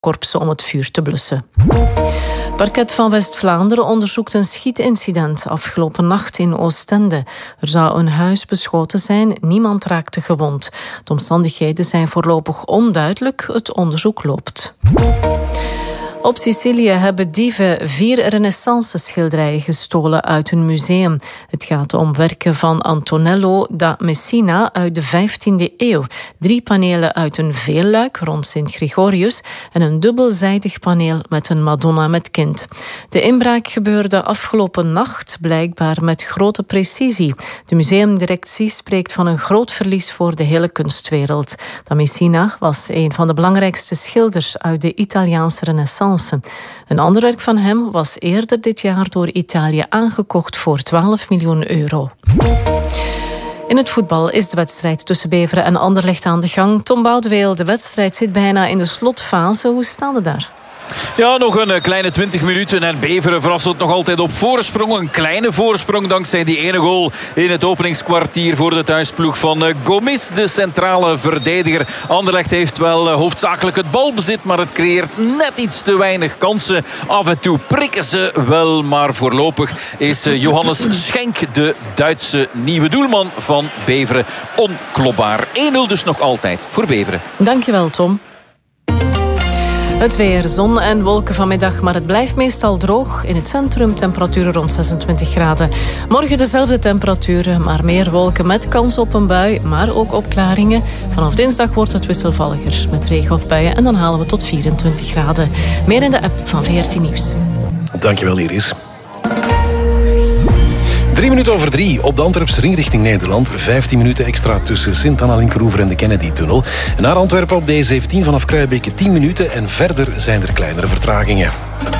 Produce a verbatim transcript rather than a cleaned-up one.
korpsen om het vuur te blussen. Het parket van West-Vlaanderen onderzoekt een schietincident afgelopen nacht in Oostende. Er zou een huis beschoten zijn, niemand raakte gewond. De omstandigheden zijn voorlopig onduidelijk, het onderzoek loopt. Op Sicilië hebben dieven vier renaissance-schilderijen gestolen uit een museum. Het gaat om werken van Antonello da Messina uit de vijftiende eeuw. Drie panelen uit een veelluik rond Sint Gregorius en een dubbelzijdig paneel met een Madonna met kind. De inbraak gebeurde afgelopen nacht, blijkbaar met grote precisie. De museumdirectie spreekt van een groot verlies voor de hele kunstwereld. Da Messina was een van de belangrijkste schilders uit de Italiaanse renaissance. Een ander werk van hem was eerder dit jaar door Italië aangekocht voor twaalf miljoen euro. In het voetbal is de wedstrijd tussen Beveren en Anderlecht aan de gang. Tom Boudeweel, de wedstrijd zit bijna in de slotfase. Hoe staan we daar? Ja, nog een kleine twintig minuten en Beveren verrassend nog altijd op voorsprong. Een kleine voorsprong dankzij die ene goal in het openingskwartier voor de thuisploeg van Gomis, de centrale verdediger. Anderlecht heeft wel hoofdzakelijk het balbezit, maar het creëert net iets te weinig kansen. Af en toe prikken ze wel, maar voorlopig is Johannes Schenk, de Duitse nieuwe doelman van Beveren, onklopbaar. één nul dus nog altijd voor Beveren. Dankjewel, Tom. Het weer, zon en wolken vanmiddag, maar het blijft meestal droog. In het centrum temperaturen rond zesentwintig graden. Morgen dezelfde temperaturen, maar meer wolken met kans op een bui, maar ook opklaringen. Vanaf dinsdag wordt het wisselvalliger met regen of buien en dan halen we tot vierentwintig graden. Meer in de app van V R T Nieuws. Dankjewel, Iris. Drie minuten over drie op de Antwerpse ring richting Nederland. Vijftien minuten extra tussen Sint-Anna-Linkeroever en de Kennedy-tunnel. En naar Antwerpen op de E zeventien vanaf Kruijbeke tien minuten. En verder zijn er kleinere vertragingen.